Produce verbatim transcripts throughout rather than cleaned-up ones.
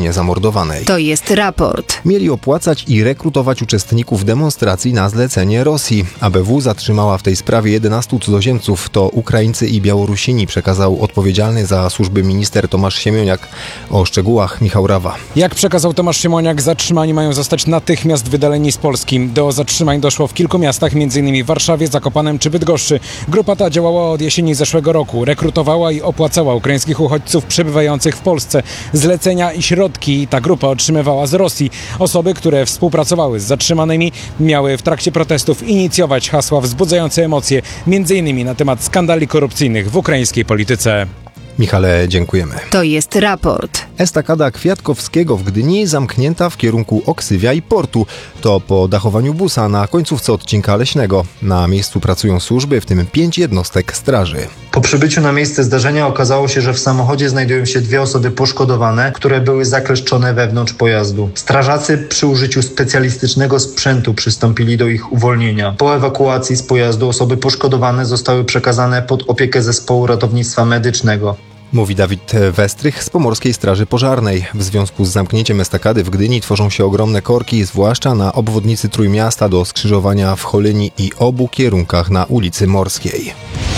brutalnie zamordowanej. To jest raport. Mieli opłacać i rekrutować uczestników demonstracji na zlecenie Rosji. A B W zatrzymała w tej sprawie jedenastu cudzoziemców. To Ukraińcy i Białorusini, przekazał odpowiedzialny za służby minister Tomasz Siemoniak. O szczegółach Michał Rawa. Jak przekazał Tomasz Siemoniak, zatrzymani mają zostać natychmiast wydaleni z Polski. Do zatrzymań doszło w kilku miastach, m.in. w Warszawie, Zakopanem czy Bydgoszczy. Grupa ta działała od jesieni zeszłego roku. Rekrutowała i opłacała ukraińskich uchodźców przebywających w Polsce. Zlecenia i środki ta grupa otrzymywała z Rosji. Osoby, które współpracowały z zatrzymanymi, miały w trakcie protestów inicjować hasła wzbudzające emocje, m.in. na temat skandali korupcyjnych w ukraińskiej polityce. Michale, dziękujemy. To jest raport. Estakada Kwiatkowskiego w Gdyni zamknięta w kierunku Oksywia i portu. To po dachowaniu busa na końcówce odcinka leśnego. Na miejscu pracują służby, w tym pięć jednostek straży. Po przybyciu na miejsce zdarzenia okazało się, że w samochodzie znajdują się dwie osoby poszkodowane, które były zakleszczone wewnątrz pojazdu. Strażacy przy użyciu specjalistycznego sprzętu przystąpili do ich uwolnienia. Po ewakuacji z pojazdu osoby poszkodowane zostały przekazane pod opiekę zespołu ratownictwa medycznego. Mówi Dawid Westrych z Pomorskiej Straży Pożarnej. W związku z zamknięciem estakady w Gdyni tworzą się ogromne korki, zwłaszcza na obwodnicy Trójmiasta do skrzyżowania w Cholyni i obu kierunkach na ulicy Morskiej.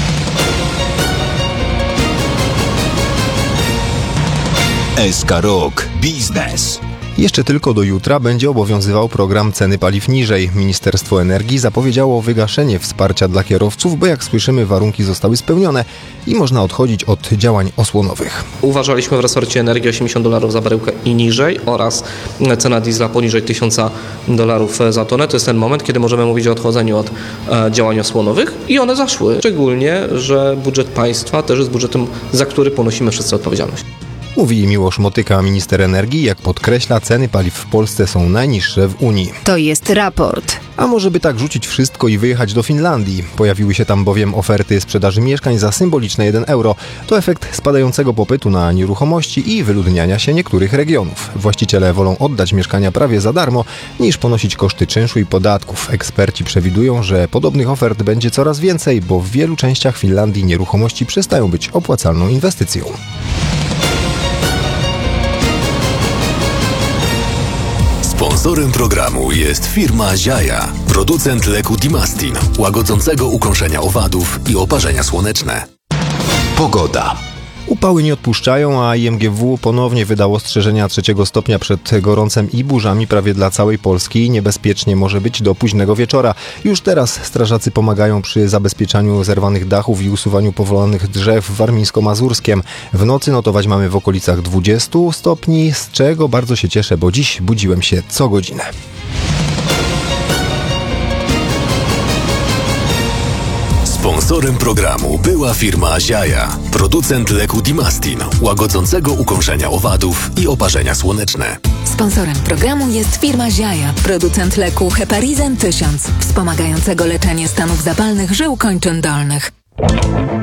S K Rok Biznes. Jeszcze tylko do jutra będzie obowiązywał program ceny paliw niżej. Ministerstwo Energii zapowiedziało wygaszenie wsparcia dla kierowców, bo jak słyszymy, warunki zostały spełnione i można odchodzić od działań osłonowych. Uważaliśmy w resorcie energii osiemdziesiąt dolarów za baryłkę i niżej oraz cena diesla poniżej tysiąc dolarów za tonę. To jest ten moment, kiedy możemy mówić o odchodzeniu od e, działań osłonowych i one zaszły. Szczególnie, że budżet państwa też jest budżetem, za który ponosimy wszyscy odpowiedzialność. Mówi Miłosz Motyka, minister energii. Jak podkreśla, ceny paliw w Polsce są najniższe w Unii. To jest raport. A może by tak rzucić wszystko i wyjechać do Finlandii? Pojawiły się tam bowiem oferty sprzedaży mieszkań za symboliczne jeden euro. To efekt spadającego popytu na nieruchomości i wyludniania się niektórych regionów. Właściciele wolą oddać mieszkania prawie za darmo, niż ponosić koszty czynszu i podatków. Eksperci przewidują, że podobnych ofert będzie coraz więcej, bo w wielu częściach Finlandii nieruchomości przestają być opłacalną inwestycją. Sponsorem programu jest firma Ziaja, producent leku Dimastin, łagodzącego ukąszenia owadów i oparzenia słoneczne. Pogoda. Upały nie odpuszczają, a I M G W ponownie wydało ostrzeżenia trzeciego stopnia przed gorącem i burzami prawie dla całej Polski. Niebezpiecznie może być do późnego wieczora. Już teraz strażacy pomagają przy zabezpieczaniu zerwanych dachów i usuwaniu powalonych drzew w Warmińsko-Mazurskiem. W nocy notować mamy w okolicach dwudziestu stopni, z czego bardzo się cieszę, bo dziś budziłem się co godzinę. Sponsorem programu była firma Ziaja, producent leku Dimastin, łagodzącego ukąszenia owadów i oparzenia słoneczne. Sponsorem programu jest firma Ziaja, producent leku Heparizan tysiąc, wspomagającego leczenie stanów zapalnych żył kończyn dolnych.